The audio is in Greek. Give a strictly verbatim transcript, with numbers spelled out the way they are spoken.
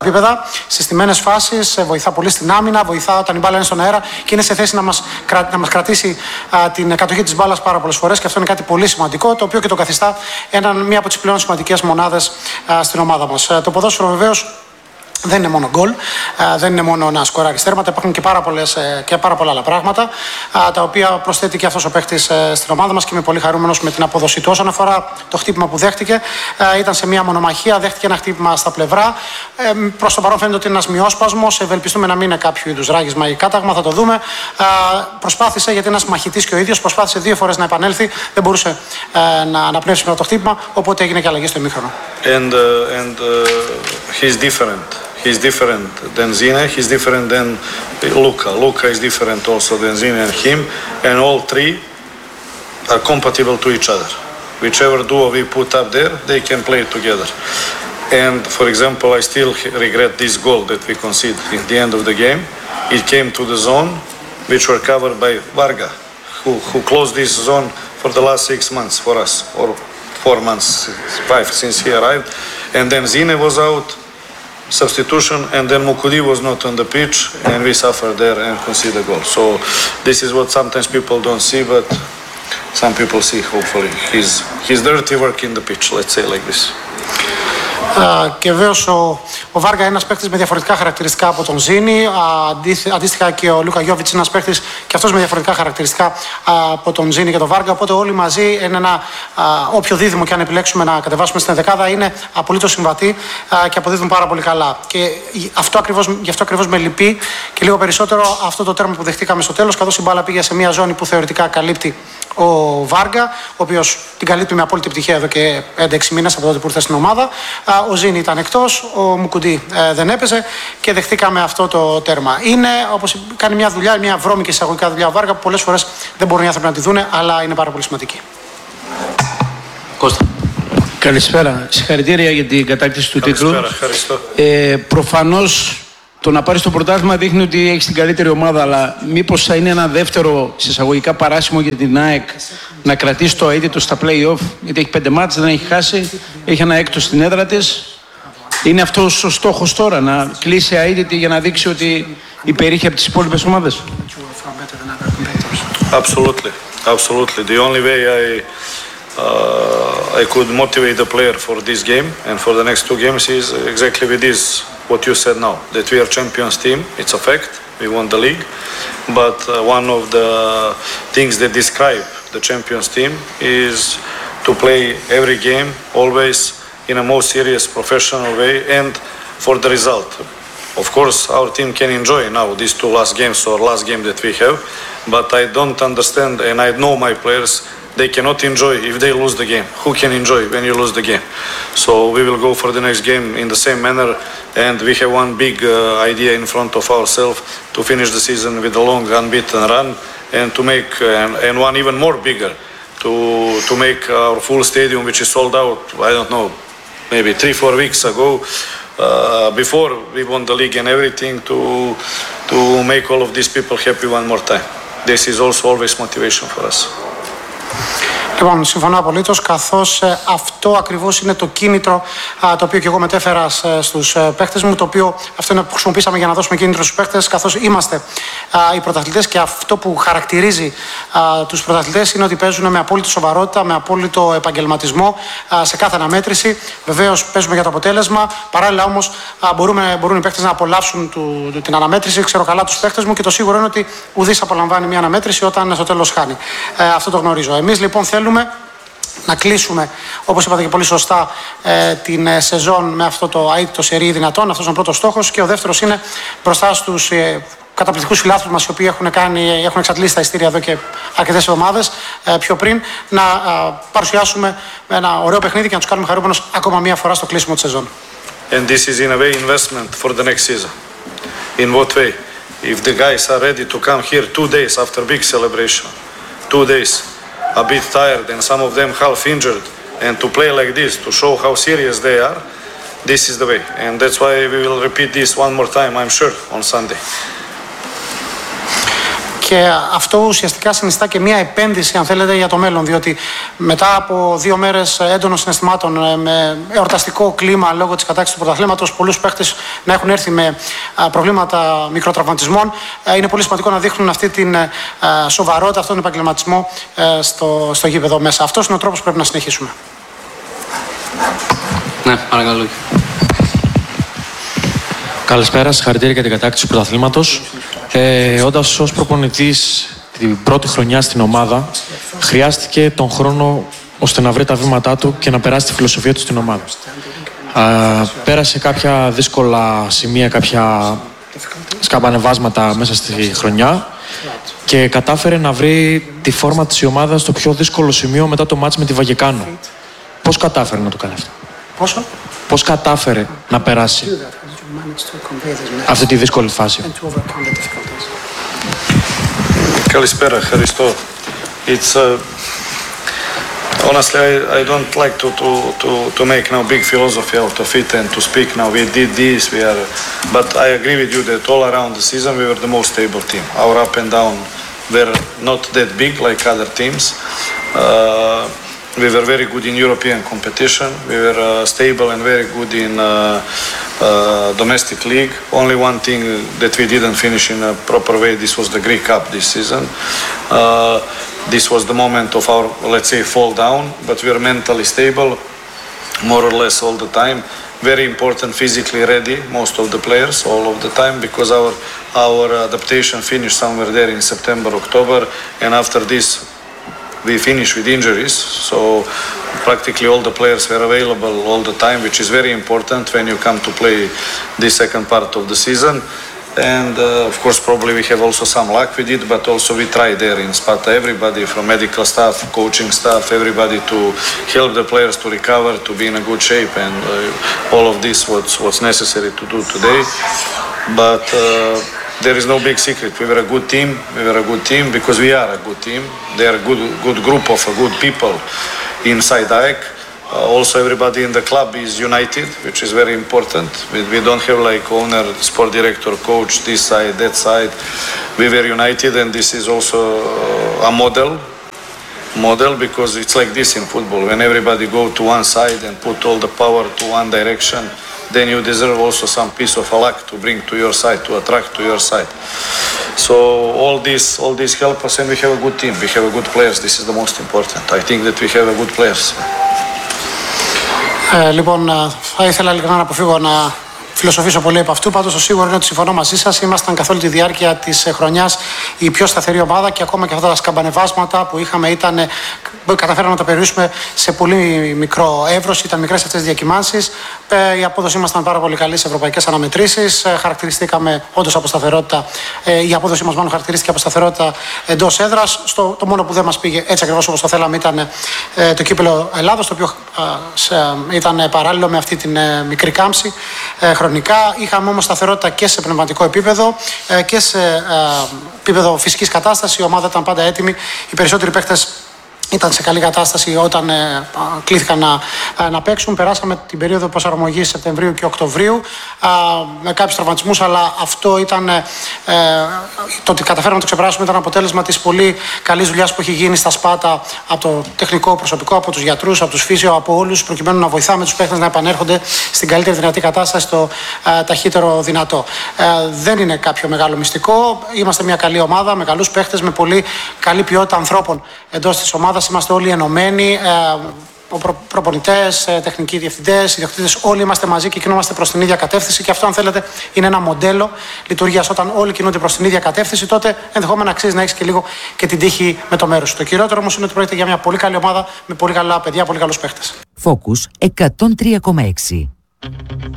επίπεδα, στις στιμένες φάσεις, βοηθά πολύ στην άμυνα, βοηθά όταν η μπάλα είναι στον αέρα και είναι σε θέση να μας, να μας κρατήσει α, την κατοχή της μπάλας πάρα πολλές φορές και αυτό είναι κάτι πολύ σημαντικό, το οποίο και το καθιστά έναν, μία από τις πλέον σημαντικές μονάδες α, στην ομάδα μας. Το ποδόσφαιρο βεβαίως δεν είναι μόνο γκολ, δεν είναι μόνο να σκοράρει τέρματα, υπάρχουν και πάρα, πολλές, και πάρα πολλά άλλα πράγματα τα οποία προσθέτει και αυτός ο παίκτης στην ομάδα μας και είμαι πολύ χαρούμενος με την απόδοση του. Όσον αφορά το χτύπημα που δέχτηκε, ήταν σε μια μονομαχία, δέχτηκε ένα χτύπημα στα πλευρά. Προς το παρόν φαίνεται ότι είναι ένας μειόσπασμος, ευελπιστούμε να μην είναι κάποιο είδους ράγισμα ή κάταγμα, θα το δούμε. Προσπάθησε, γιατί είναι ένας μαχητής και ο ίδιος, προσπάθησε δύο φορές να επανέλθει, δεν μπορούσε να αναπνεύσει μετά το χτύπημα, οπότε έγινε και αλλαγή στο ημίχρονο. And, uh, and uh, he's different. He's different than Zine, he's different than Luka. Luka is different also than Zine and him, and all three are compatible to each other. Whichever duo we put up there, they can play together. And for example, I still regret this goal that we conceded in the end of the game. It came to the zone, which were covered by Varga, who, who closed this zone for the last six months for us, or four months, five since he arrived. And then Zine was out, substitution, and then Mukudi was not on the pitch, and we suffered there and conceded a goal. So this is what sometimes people don't see, but some people see, hopefully. His, his dirty work in the pitch, let's say like this. Uh, και βέβαιως ο, ο Βάργα είναι ένας παίκτης με διαφορετικά χαρακτηριστικά από τον Ζήνη. Uh, αντίστοιχα και ο Λούκα Γιόβιτς είναι ένας παίκτης και αυτός με διαφορετικά χαρακτηριστικά uh, από τον Ζήνη και τον Βάργα. Οπότε όλοι μαζί είναι ένα uh, όποιο δίδυμο και αν επιλέξουμε να κατεβάσουμε στην δεκάδα είναι απολύτως συμβατή uh, και αποδίδουν πάρα πολύ καλά. Και αυτό ακριβώς, γι' αυτό ακριβώς με λυπεί και λίγο περισσότερο αυτό το τέρμα που δεχτήκαμε στο τέλος, καθώς η μπάλα πήγε σε μια ζώνη που θεωρητικά καλύπτει ο Βάργα, ο οποίος την καλύπτει με απόλυτη πτυχία εδώ και πέντε έξι μήνες από τότε που ήρθε στην ομάδα. Ο Ζήνη ήταν εκτός, ο Μουκουντή ε, δεν έπαιζε και δεχτήκαμε αυτό το τέρμα. Είναι, όπως κάνει μια δουλειά, μια βρώμικη εισαγωγικά δουλειά ο Βάργα που πολλές φορές δεν μπορούν οι άνθρωποι να τη δούνε, αλλά είναι πάρα πολύ σημαντική. Κώστα. Καλησπέρα. Συγχαρητήρια για την κατάκτηση του Καλησπέρα, τίτλου. ευχαριστώ. Ε, προφανώς το να πάρεις το πρωτάθλημα δείχνει ότι έχεις την καλύτερη ομάδα, αλλά μήπως θα είναι ένα δεύτερο συσσαγωγικά παράσημο για την ΑΕΚ να κρατήσει το αίτητο στα play-off, γιατί έχει πέντε μάτς, δεν έχει χάσει, έχει ένα έκτο στην έδρα της. Είναι αυτός ο στόχος τώρα, να κλείσει αίτητη για να δείξει ότι υπερήχε από τις υπόλοιπες ομάδες? Absolutely, absolutely. The only way I uh, I could motivate the player for this game and for the next two games is exactly with this, what you said now, that we are champions team. It's a fact. We won the league, but uh, one of the things that describe the champions team is to play every game always in a most serious, professional way and for the result. Of course, our team can enjoy now these two last games or last game that we have, but I don't understand, and I know my players, they cannot enjoy if they lose the game. Who can enjoy when you lose the game? So we will go for the next game in the same manner, and we have one big uh, idea in front of ourselves to finish the season with a long unbeaten run and to make uh, and, and one even more bigger to to make our full stadium, which is sold out, I don't know, maybe three four weeks ago, uh, before we won the league and everything, to to make all of these people happy one more time. This is also always motivation for us. Λοιπόν, συμφωνώ απολύτως, καθώς ε, αυτό ακριβώς είναι το κίνητρο α, το οποίο και εγώ μετέφερα ε, στους ε, παίχτες μου, το οποίο αυτό είναι που χρησιμοποίησαμε για να δώσουμε κίνητρο στους παίχτες, καθώς είμαστε α, οι πρωταθλητές και αυτό που χαρακτηρίζει α, τους πρωταθλητές είναι ότι παίζουν με απόλυτη σοβαρότητα, με απόλυτο επαγγελματισμό α, σε κάθε αναμέτρηση. Βεβαίως παίζουμε για το αποτέλεσμα, παράλληλα όμως α, μπορούμε, μπορούν οι παίχτες να απολαύσουν του, του, την αναμέτρηση. Ξέρω καλά τους παίχτες μου και το σίγουρο είναι ότι ουδής απολαμβάνει μια αναμέτρηση όταν στο τέλος χάνει. Ε, αυτό το γνωρίζω. Εμείς λοιπόν θέλουμε να κλείσουμε, όπως είπατε και πολύ σωστά, ε, την ε, σεζόν με αυτό το αίτητο σερί δυνατόν. Αυτός είναι ο πρώτος στόχος και ο δεύτερος είναι μπροστά στους ε, καταπληκτικούς φιλάθλους μας, οι οποίοι έχουν, κάνει, έχουν εξαντλήσει τα ειστήρια εδώ και αρκετές εβδομάδες ε, πιο πριν, να ε, παρουσιάσουμε ένα ωραίο παιχνίδι και να τους κάνουμε χαρούμενους ακόμα μία φορά στο κλείσιμο της σεζόν. And this is in a way investment for the next season. In what way? If the guys are ready to come here two days after big celebration, two days, a bit tired and some of them half injured, and to play like this, to show how serious they are, this is the way. And that's why we will repeat this one more time, I'm sure, on Sunday. Και αυτό ουσιαστικά συνιστά και μια επένδυση, αν θέλετε, για το μέλλον. Διότι μετά από δύο μέρες έντονων συναισθημάτων, με εορταστικό κλίμα λόγω της κατάξυσης του πρωταθλήματος, πολλούς παίχτες να έχουν έρθει με προβλήματα μικροτραυματισμών, είναι πολύ σημαντικό να δείχνουν αυτή την σοβαρότητα, αυτόν τον επαγγελματισμό στο, στο γήπεδο μέσα. Αυτός είναι ο τρόπος που πρέπει να συνεχίσουμε. Ναι, παρακαλώ. Καλησπέρα, συγχαρητήρια για την κατάκτηση του πρωταθλήματος. Ε, όντας ως προπονητής την πρώτη χρονιά στην ομάδα, χρειάστηκε τον χρόνο ώστε να βρει τα βήματά του και να περάσει τη φιλοσοφία του στην ομάδα. Α, πέρασε κάποια δύσκολα σημεία, κάποια σκαμπανεβάσματα μέσα στη χρονιά και κατάφερε να βρει τη φόρμα της ομάδας στο πιο δύσκολο σημείο μετά το μάτς με τη Βαγεκάνο. Πώς κατάφερε να το κάνει αυτό? Πόσο? Πώς κατάφερε να περάσει αυτή τη δύσκολη φάση? Καλησπέρα, ευχαριστώ. It's uh, honestly I, I don't like to, to, to, to make now big philosophy out of it and to speak now we did this, we are, but I agree with you that all around the season we were the most stable team. Our up and down were not that big like other teams. Uh, We were very good in European competition. We were uh, stable and very good in uh, uh, domestic league. Only one thing that we didn't finish in a proper way, this was the Greek Cup this season. Uh, this was the moment of our, let's say, fall down, but we were mentally stable, more or less all the time. Very important, physically ready, most of the players, all of the time, because our, our adaptation finished somewhere there in September, October, and after this, we finished with injuries, so practically all the players were available all the time, which is very important when you come to play the second part of the season. And uh, of course, probably we have also some luck with it, but also we tried there in Sparta, everybody from medical staff, coaching staff, everybody to help the players to recover, to be in a good shape, and uh, all of this was what's necessary to do today. But uh, there is no big secret. We were a good team. We were a good team because we are a good team. They are a good, good group of good people inside A E K. Uh, also, everybody in the club is united, which is very important. We, we don't have like owner, sport director, coach, this side, that side. We were united, and this is also a model. Model because it's like this in football. When everybody go to one side and put all the power to one direction, then you deserve also some piece of luck to bring to your side, to attract to your side. So all this, all this help us, and we have a good team. We have a good players. This is the most important. I think that we have a good players. Ε, λοιπόν, θα ήθελα ειλικρινά να αποφύγω να φιλοσοφήσω πολύ από αυτού. Πάντως, το σίγουρο είναι ότι συμφωνώ μαζί σας. Ήμασταν καθ' όλη τη διάρκεια της χρονιάς η πιο σταθερή ομάδα και ακόμα και αυτά τα σκαμπανεβάσματα που είχαμε ήταν. Καταφέραμε να τα περιορίσουμε σε πολύ μικρό εύρος, ήταν μικρές αυτές τις διακυμάνσεις. Η απόδοση ήμασταν πάρα πολύ καλή σε ευρωπαϊκές αναμετρήσεις. Χαρακτηριστήκαμε όντως από σταθερότητα. Η απόδοση μας μάλλον χαρακτηρίστηκε από σταθερότητα εντός έδρας. Στο, το μόνο που δεν μας πήγε έτσι ακριβώς όπως το θέλαμε ήταν το κύπελλο Ελλάδος, το οποίο ήταν παράλληλο με αυτή την μικρή κάμψη χρονικά. Είχαμε όμως σταθερότητα και σε πνευματικό επίπεδο και σε επίπεδο φυσικής κατάστασης. Η ομάδα ήταν πάντα έτοιμη. Οι περισσότεροι παίκτες ήταν σε καλή κατάσταση όταν ε, κλήθηκαν να, ε, να παίξουν. Περάσαμε την περίοδο προσαρμογής Σεπτεμβρίου και Οκτωβρίου ε, με κάποιους τραυματισμούς, αλλά αυτό ήταν ε, το ότι καταφέραμε να το ξεπεράσουμε ήταν αποτέλεσμα της πολύ καλής δουλειάς που έχει γίνει στα Σπάτα από το τεχνικό προσωπικό, από τους γιατρούς, από τους φύσιο, από όλους, προκειμένου να βοηθάμε τους παίκτες να επανέρχονται στην καλύτερη δυνατή κατάσταση, στο ε, ταχύτερο δυνατό. Ε, δεν είναι κάποιο μεγάλο μυστικό. Είμαστε μια καλή ομάδα με καλούς παίκτες, με πολύ καλή ποιότητα ανθρώπων εντός της ομάδας. Είμαστε όλοι ενωμένοι, ε, προ, προπονητές, ε, τεχνικοί διευθυντές, ιδιοκτήτες, όλοι είμαστε μαζί και κινούμαστε προς την ίδια κατεύθυνση. Και αυτό, αν θέλετε, είναι ένα μοντέλο λειτουργίας. Όταν όλοι κινούνται προς την ίδια κατεύθυνση, τότε ενδεχόμενα αξίζει να έχεις και λίγο και την τύχη με το μέρος σου. Το κυριότερο όμως είναι ότι πρόκειται για μια πολύ καλή ομάδα με πολύ καλά παιδιά, πολύ καλούς παίχτες. Focus εκατόν τρία κόμμα έξι.